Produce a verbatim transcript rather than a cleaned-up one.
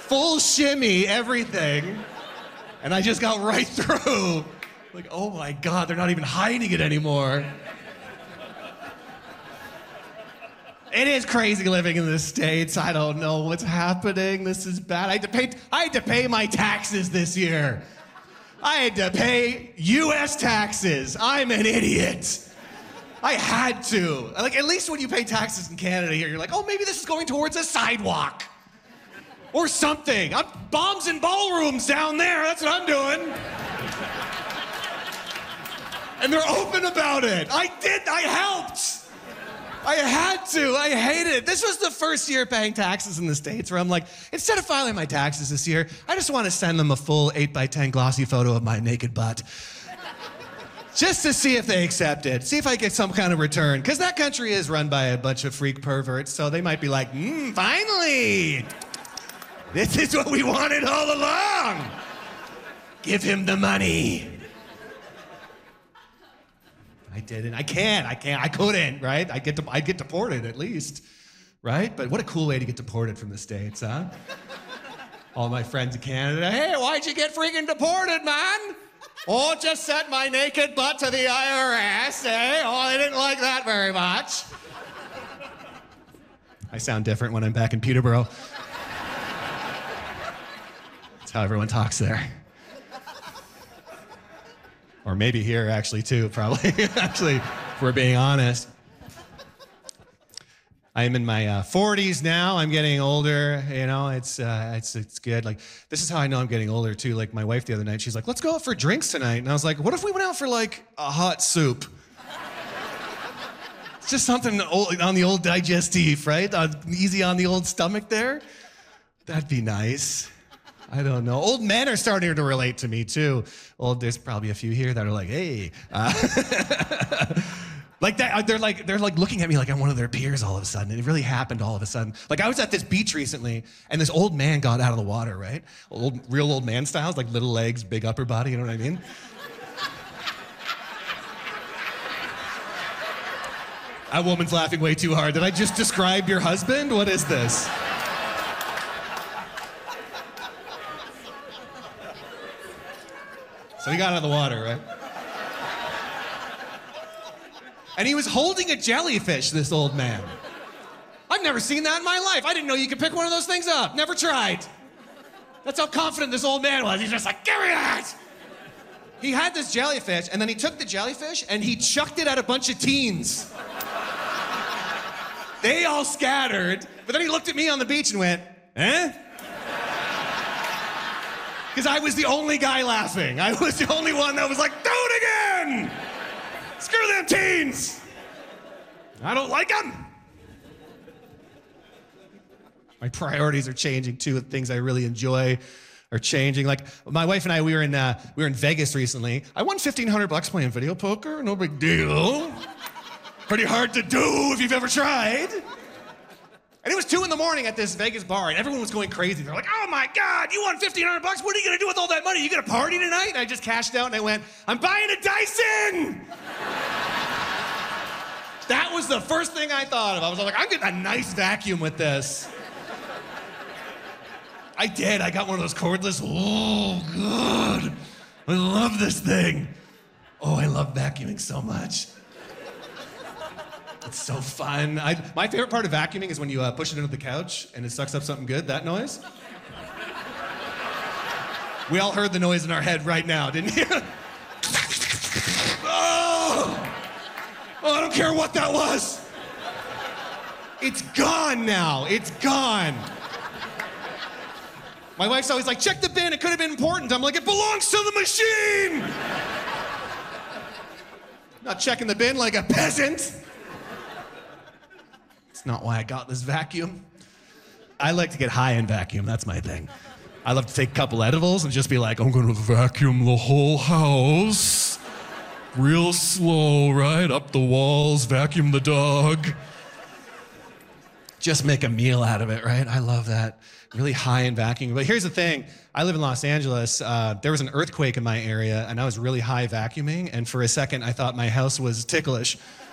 full shimmy, everything. And I just got right through. Like, oh my God, they're not even hiding it anymore. It is crazy living in the States. I don't know what's happening. This is bad. I had to pay, I had to pay my taxes this year. I had to pay U S taxes. I'm an idiot. I had to. Like, at least when you pay taxes in Canada here, you're like, oh, maybe this is going towards a sidewalk. Or something. I'm bombs in ballrooms down there. That's what I'm doing. And they're open about it. I did. I helped. I had to. I hated it. This was the first year paying taxes in the States where I'm like, instead of filing my taxes this year, I just want to send them a full eight by ten glossy photo of my naked butt. Just to see if they accept it. See if I get some kind of return. Because that country is run by a bunch of freak perverts, so they might be like, hmm, finally. This is what we wanted all along. Give him the money. I didn't. I can't. I can't. I couldn't, right? I get to, I'd get deported at least, right? But what a cool way to get deported from the States, huh? All my friends in Canada, hey, why'd you get freaking deported, man? Oh, just sent my naked butt to the I R S, eh? Oh, they didn't like that very much. I sound different when I'm back in Peterborough. That's how everyone talks there. Or maybe here, actually, too, probably. Actually, if we're being honest. I'm in my uh, forties now. I'm getting older. You know, it's uh, it's it's good. Like, this is how I know I'm getting older, too. Like, my wife the other night, she's like, let's go out for drinks tonight. And I was like, what if we went out for, like, a hot soup? It's just something old, on the old digestive, right? Uh, easy on the old stomach there. That'd be nice. I don't know. Old men are starting to relate to me, too. Old, there's probably a few here that are like, hey. Uh, like that, they're like, they're like looking at me like I'm one of their peers all of a sudden. It really happened all of a sudden. Like, I was at this beach recently, and this old man got out of the water, right? Old, real old man styles, like little legs, big upper body, you know what I mean? That woman's laughing way too hard. Did I just describe your husband? What is this? So he got out of the water, right? And he was holding a jellyfish, this old man. I've never seen that in my life. I didn't know you could pick one of those things up. Never tried. That's how confident this old man was. He's just like, give me that! He had this jellyfish, and then he took the jellyfish and he chucked it at a bunch of teens. They all scattered, but then he looked at me on the beach and went, eh? Because I was the only guy laughing. I was the only one that was like, do it again! Screw them teens! I don't like them. My priorities are changing too. The things I really enjoy are changing. Like, my wife and I, we were in uh, we were in Vegas recently. I won fifteen hundred bucks playing video poker. No big deal. Pretty hard to do if you've ever tried. And it was two in the morning at this Vegas bar, and everyone was going crazy. They're like, oh my God, you won fifteen hundred bucks? What are you gonna do with all that money? You gonna party tonight? And I just cashed out and I went, I'm buying a Dyson! That was the first thing I thought of. I was like, I'm getting a nice vacuum with this. I did, I got one of those cordless, oh God, I love this thing. Oh, I love vacuuming so much. It's so fun. I, my favorite part of vacuuming is when you uh, push it into the couch and it sucks up something good, that noise. We all heard the noise in our head right now, didn't you? Oh! Oh, I don't care what that was. It's gone now, it's gone. My wife's always like, check the bin, it could have been important. I'm like, it belongs to the machine! Not checking the bin like a peasant. It's not why I got this vacuum. I like to get high and vacuum, that's my thing. I love to take a couple edibles and just be like, I'm gonna vacuum the whole house. Real slow, right? Up the walls, vacuum the dog. Just make a meal out of it, right? I love that. Really high in vacuuming. But here's the thing. I live in Los Angeles. Uh, there was an earthquake in my area, and I was really high vacuuming, and for a second, I thought my house was ticklish.